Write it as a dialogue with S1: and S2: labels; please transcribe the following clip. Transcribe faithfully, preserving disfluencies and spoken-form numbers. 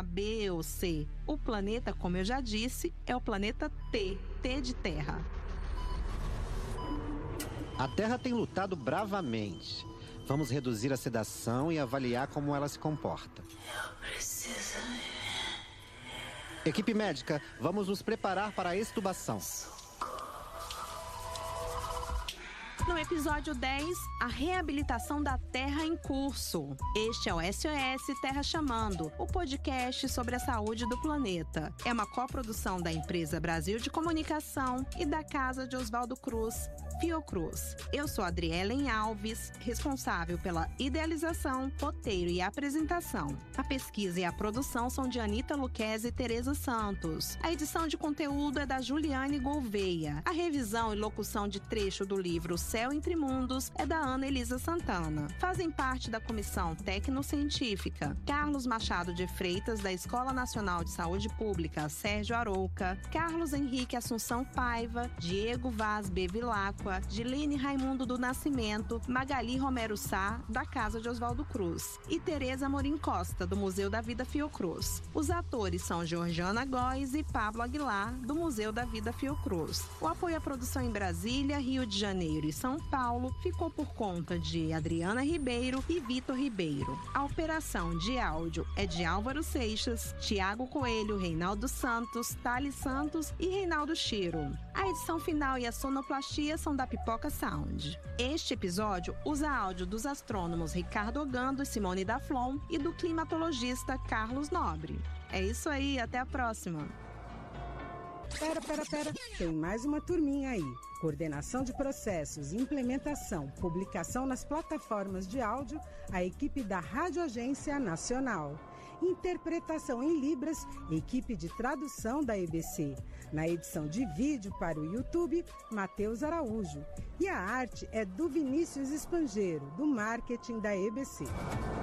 S1: B ou C. O planeta, como eu já disse, é o planeta T, T de Terra.
S2: A Terra tem lutado bravamente. Vamos reduzir a sedação e avaliar como ela se comporta.
S3: Eu preciso viver.
S2: Equipe médica, vamos nos preparar para a extubação.
S1: No episódio dez, a reabilitação da Terra em curso. Este é o S O S Terra Chamando, o podcast sobre a saúde do planeta. É uma coprodução da Empresa Brasil de Comunicação e da Casa de Oswaldo Cruz, Fiocruz. Eu sou Adrielen Alves, responsável pela idealização, roteiro e apresentação. A pesquisa e a produção são de Anitta Luquezzi e Tereza Santos. A edição de conteúdo é da Juliane Gouveia. A revisão e locução de trecho do livro Céu Entre Mundos é da Ana Elisa Santana. Fazem parte da comissão tecnocientífica Carlos Machado de Freitas, da Escola Nacional de Saúde Pública Sérgio Arouca, Carlos Henrique Assunção Paiva, Diego Vaz Bevilacqua, Gilene Raimundo do Nascimento, Magali Romero Sá, da Casa de Oswaldo Cruz, e Tereza Amorim Costa, do Museu da Vida Fiocruz. Os atores são Georgiana Góes e Pablo Aguilar, do Museu da Vida Fiocruz. O apoio à produção em Brasília, Rio de Janeiro e São Paulo ficou por conta de Adriana Ribeiro e Vitor Ribeiro. A operação de áudio é de Álvaro Seixas, Tiago Coelho, Reinaldo Santos, Thales Santos e Reinaldo Chiro. A edição final e a sonoplastia são da Pipoca Sound. Este episódio usa áudio dos astrônomos Ricardo Ogando e Simone Daflon e do climatologista Carlos Nobre. É isso aí, até a próxima!
S4: Pera, pera, pera. Tem mais uma turminha aí. Coordenação de processos, implementação, publicação nas plataformas de áudio, a equipe da Rádio Agência Nacional. Interpretação em Libras, equipe de tradução da E B C. Na edição de vídeo para o YouTube, Matheus Araújo. E a arte é do Vinícius Espangeiro, do marketing da E B C.